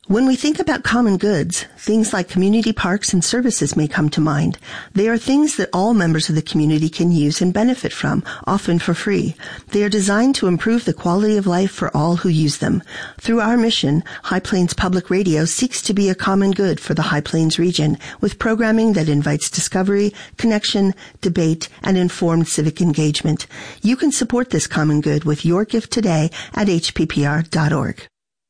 When we think about common goods, things like community parks and services may come to mind. They are things that all members of the community can use and benefit from, often for free. They are designed to improve the quality of life for all who use them. Through our mission, High Plains Public Radio seeks to be a common good for the High Plains region, with programming that invites discovery, connection, debate, and informed civic engagement. You can support this common good with your gift today at hppr.org.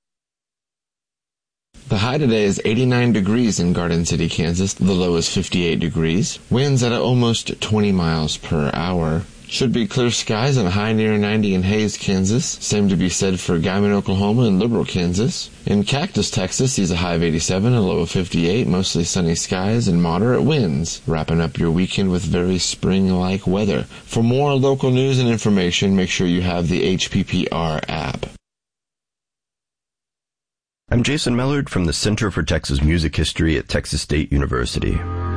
The high today is 89 degrees in Garden City, Kansas. The low is 58 degrees. Winds at almost 20 miles per hour. Should be clear skies and a high near 90 in Hays, Kansas. Same to be said for Guymon, Oklahoma and Liberal, Kansas. In Cactus, Texas, sees a high of 87 and a low of 58. Mostly sunny skies and moderate winds. Wrapping up your weekend with very spring-like weather. For more local news and information, make sure you have the HPPR app. I'm Jason Mellard from the Center for Texas Music History at Texas State University.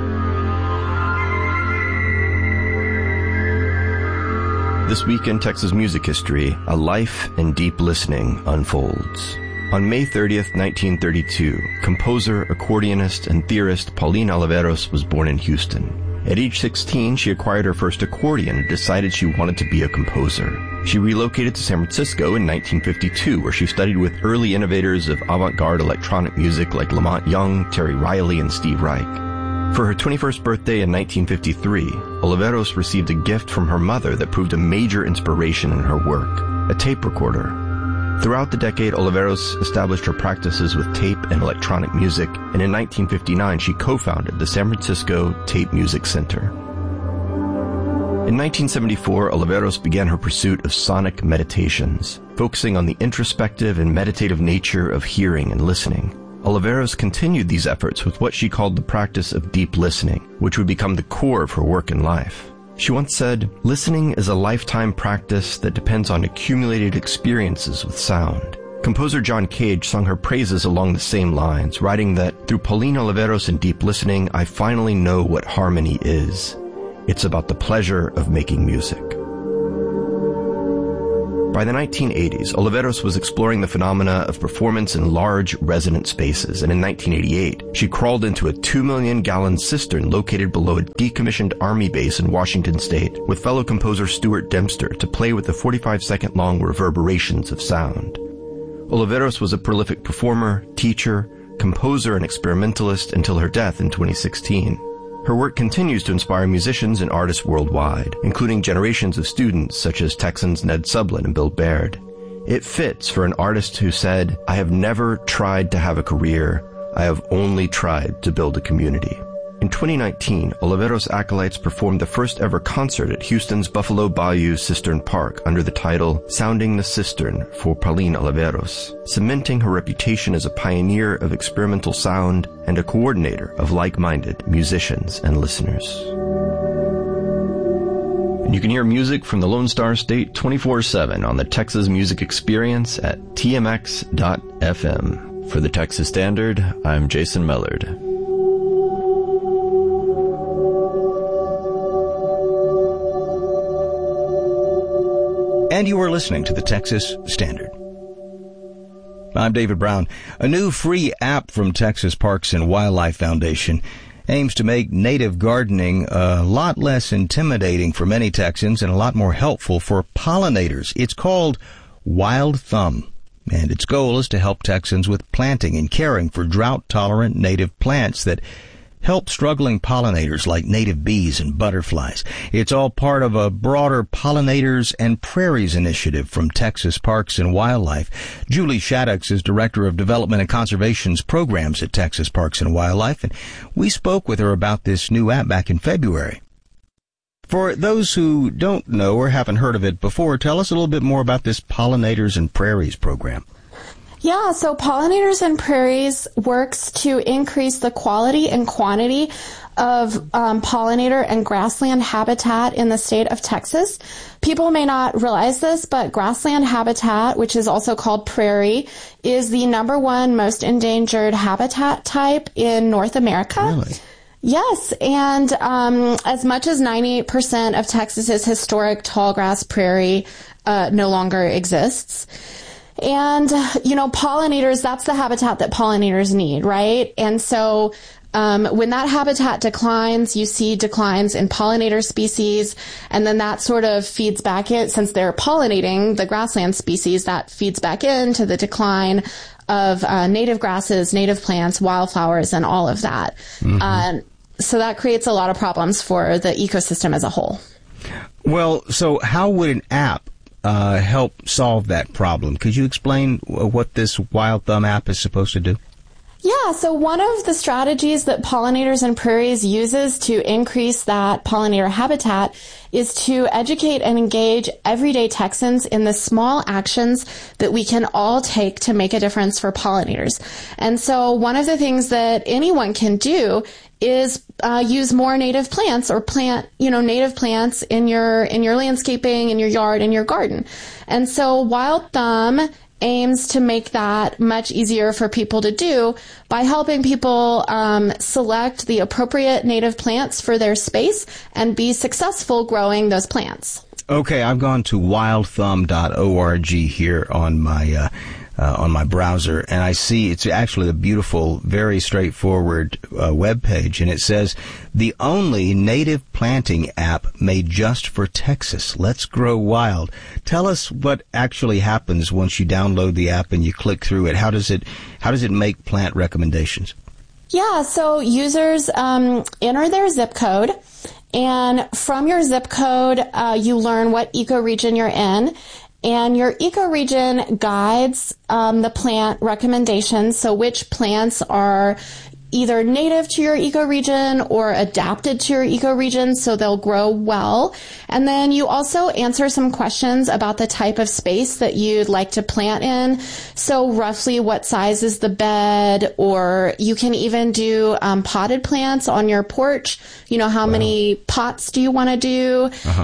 This week in Texas Music History, a life in deep listening unfolds. On May 30th, 1932, composer, accordionist, and theorist Pauline Oliveros was born in Houston. At age 16, she acquired her first accordion and decided she wanted to be a composer. She relocated to San Francisco in 1952, where she studied with early innovators of avant-garde electronic music like Lamont Young, Terry Riley, and Steve Reich. For her 21st birthday in 1953, Oliveros received a gift from her mother that proved a major inspiration in her work, a tape recorder. Throughout the decade, Oliveros established her practices with tape and electronic music, and in 1959 she co-founded the San Francisco Tape Music Center. In 1974, Oliveros began her pursuit of sonic meditations, focusing on the introspective and meditative nature of hearing and listening. Oliveros continued these efforts with what she called the practice of deep listening, which would become the core of her work and life. She once said, "Listening is a lifetime practice that depends on accumulated experiences with sound." Composer John Cage sung her praises along the same lines, writing that, "Through Pauline Oliveros and deep listening, I finally know what harmony is. It's about the pleasure of making music." By the 1980s, Oliveros was exploring the phenomena of performance in large resonant spaces, and in 1988, she crawled into a 2-million-gallon cistern located below a decommissioned Army base in Washington state with fellow composer Stuart Dempster to play with the 45-second-long reverberations of sound. Oliveros was a prolific performer, teacher, composer, and experimentalist until her death in 2016. Her work continues to inspire musicians and artists worldwide, including generations of students such as Texans Ned Sublin and Bill Baird. It fits for an artist who said, "I have never tried to have a career. I have only tried to build a community." In 2019, Oliveros acolytes performed the first ever concert at Houston's Buffalo Bayou Cistern Park under the title Sounding the Cistern for Pauline Oliveros, cementing her reputation as a pioneer of experimental sound and a coordinator of like-minded musicians and listeners. And you can hear music from the Lone Star State 24/7 on the Texas Music Experience at tmx.fm. For the Texas Standard, I'm Jason Mellard. And you are listening to the Texas Standard. I'm David Brown. A new free app from Texas Parks and Wildlife Foundation aims to make native gardening a lot less intimidating for many Texans and a lot more helpful for pollinators. It's called Wild Thumb, and its goal is to help Texans with planting and caring for drought-tolerant native plants that help struggling pollinators like native bees and butterflies. It's all part of a broader Pollinators and Prairies initiative from Texas Parks and Wildlife. Julie Shaddix is Director of Development and Conservation's programs at Texas Parks and Wildlife, and we spoke with her about this new app back in February. For those who don't know or haven't heard of it before, tell us a little bit more about this Pollinators and Prairies program. Yeah, so Pollinators and Prairies works to increase the quality and quantity of pollinator and grassland habitat in the state of Texas. People may not realize this, but grassland habitat, which is also called prairie, is the #1 most endangered habitat type in North America. Really? Yes, and as much as 98% of Texas's historic tallgrass prairie no longer exists. And, pollinators, that's the habitat that pollinators need, right? And so when that habitat declines, you see declines in pollinator species, and then that sort of feeds back in, since they're pollinating the grassland species, that feeds back into the decline of native grasses, native plants, wildflowers, and all of that. Mm-hmm. So that creates a lot of problems for the ecosystem as a whole. Well, so how would an app help solve that problem? Could you explain what this Wild Thumb app is supposed to do? Yeah, so one of the strategies that Pollinators and Prairies uses to increase that pollinator habitat is to educate and engage everyday Texans in the small actions that we can all take to make a difference for pollinators. And so one of the things that anyone can do is use more native plants or plant, native plants in your landscaping, in your yard, in your garden. And so Wild Thumb aims to make that much easier for people to do by helping people select the appropriate native plants for their space and be successful growing those plants. Okay, I've gone to wildthumb.org here on my browser, and I see it's actually a beautiful, very straightforward web page, and it says, the only native planting app made just for Texas. Let's grow wild. Tell us what actually happens once you download the app and you click through it. How does it make plant recommendations? Yeah, so users enter their zip code, and from your zip code, you learn what ecoregion you're in. And your ecoregion guides the plant recommendations, so which plants are either native to your ecoregion or adapted to your ecoregion, so they'll grow well. And then you also answer some questions about the type of space that you'd like to plant in. So roughly what size is the bed, or you can even do potted plants on your porch. How many pots do you want to do?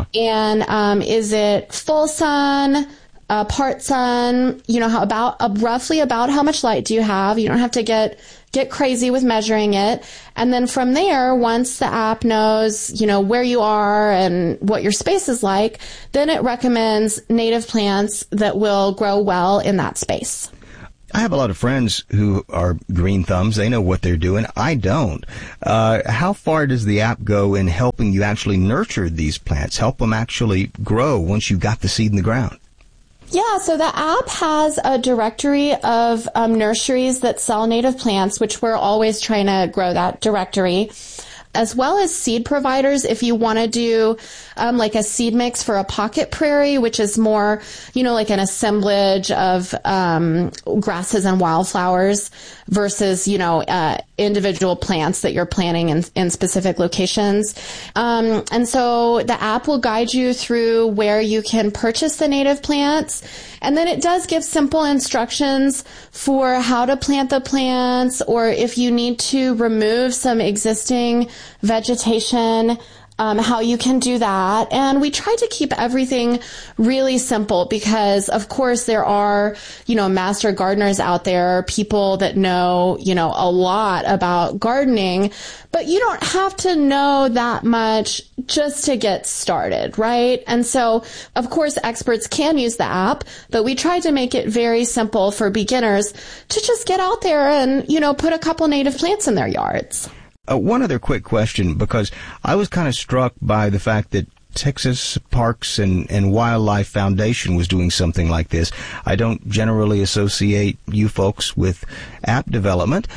And is it full sun? Part sun, roughly about how much light do you have? You don't have to get crazy with measuring it. And then from there, once the app knows, where you are and what your space is like, then it recommends native plants that will grow well in that space. I have a lot of friends who are green thumbs. They know what they're doing. I don't. How far does the app go in helping you actually nurture these plants, help them actually grow once you've got the seed in the ground? Yeah, so the app has a directory of nurseries that sell native plants, which we're always trying to grow that directory, as well as seed providers if you want to do like a seed mix for a pocket prairie, which is more, like an assemblage of grasses and wildflowers versus, individual plants that you're planting in specific locations. And so the app will guide you through where you can purchase the native plants. And then it does give simple instructions for how to plant the plants, or if you need to remove some existing vegetation, how you can do that. And we try to keep everything really simple because, of course, there are, master gardeners out there, people that know, a lot about gardening, but you don't have to know that much just to get started, right? And so, of course, experts can use the app, but we try to make it very simple for beginners to just get out there and, put a couple native plants in their yards. One other quick question, because I was kind of struck by the fact that Texas Parks and Wildlife Foundation was doing something like this. I don't generally associate you folks with app development.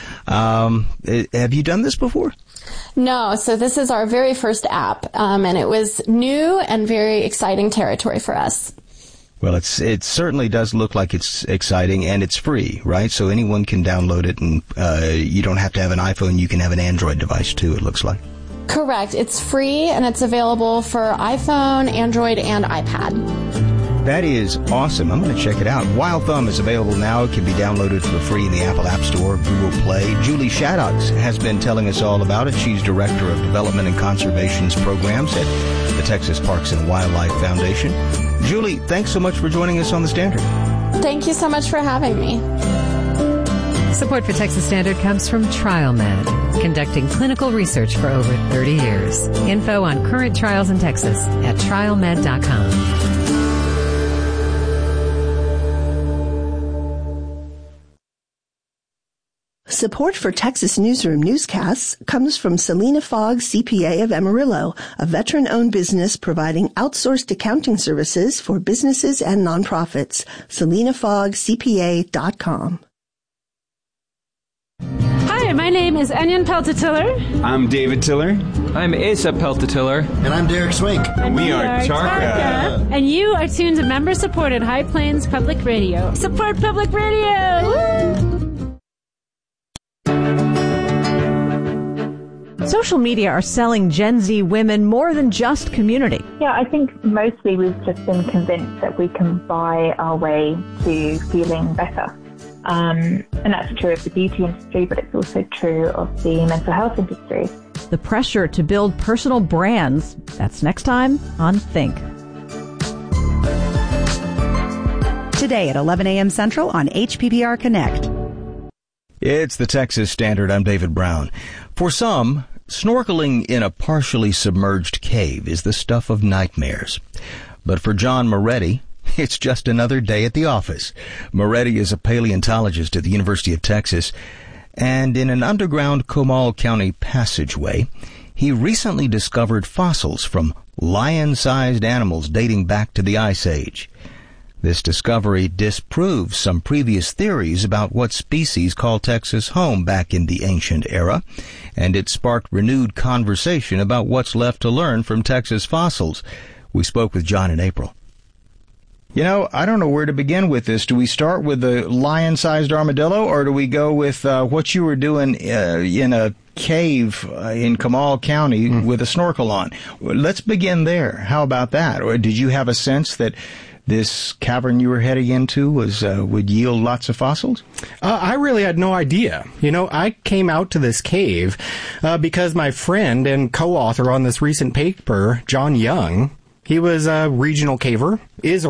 Have you done this before? No, so this is our very first app, and it was new and very exciting territory for us. Well, it certainly does look like it's exciting, and it's free, right? So anyone can download it, and you don't have to have an iPhone. You can have an Android device, too, it looks like. Correct. It's free, and it's available for iPhone, Android, and iPad. That is awesome. I'm going to check it out. Wild Thumb is available now. It can be downloaded for free in the Apple App Store, Google Play. Julie Shaddocks has been telling us all about it. She's Director of Development and Conservations Programs at the Texas Parks and Wildlife Foundation. Julie, thanks so much for joining us on The Standard. Thank you so much for having me. Support for Texas Standard comes from TrialMed, conducting clinical research for over 30 years. Info on current trials in Texas at trialmed.com. Support for Texas Newsroom newscasts comes from Selena Fogg CPA of Amarillo, a veteran-owned business providing outsourced accounting services for businesses and nonprofits. SelenaFoggCPA.com. Hi, my name is Onion Peltatiller. I'm David Tiller. I'm Asa Peltatiller. And I'm Derek Swink. And we are Tarka. And you are tuned to member-supported High Plains Public Radio. Support public radio! Woo! Social media are selling Gen Z women more than just community. Yeah, I think mostly we've just been convinced that we can buy our way to feeling better. And that's true of the beauty industry, but it's also true of the mental health industry. The pressure to build personal brands. That's next time on Think. Today at 11 a.m. Central on HPPR Connect. It's the Texas Standard. I'm David Brown. For some, snorkeling in a partially submerged cave is the stuff of nightmares. But for John Moretti, it's just another day at the office. Moretti is a paleontologist at the University of Texas, and in an underground Comal County passageway, he recently discovered fossils from lion-sized animals dating back to the Ice Age. This discovery disproves some previous theories about what species called Texas home back in the ancient era, and it sparked renewed conversation about what's left to learn from Texas fossils. We spoke with John in April. You know, I don't know where to begin with this. Do we start with the lion-sized armadillo, or do we go with what you were doing in a cave in Comal County with a snorkel on? Let's begin there. How about that? Or did you have a sense that this cavern you were heading into would yield lots of fossils? I really had no idea. You know, I came out to this cave because my friend and co-author on this recent paper, John Young, he was a regional caver,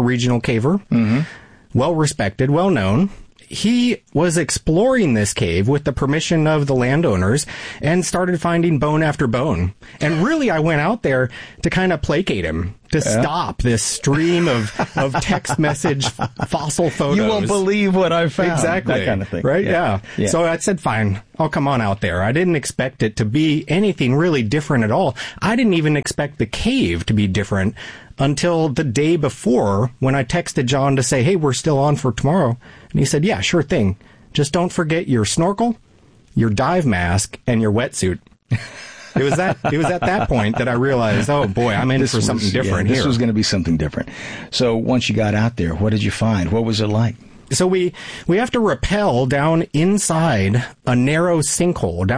well-respected, well-known. He was exploring this cave with the permission of the landowners and started finding bone after bone. And really, I went out there to kind of placate him, to stop this stream of text message fossil photos. You won't believe what I found. Exactly. That kind of thing. Right? Yeah. So I said, fine, I'll come on out there. I didn't expect it to be anything really different at all. I didn't even expect the cave to be different until the day before when I texted John to say, hey, we're still on for tomorrow. And he said, yeah, sure thing. Just don't forget your snorkel, your dive mask, and your wetsuit. It was at that point that I realized, oh boy, I'm in for something different here. This was going to be something different. So once you got out there, what did you find? What was it like? So we have to rappel down inside a narrow sinkhole,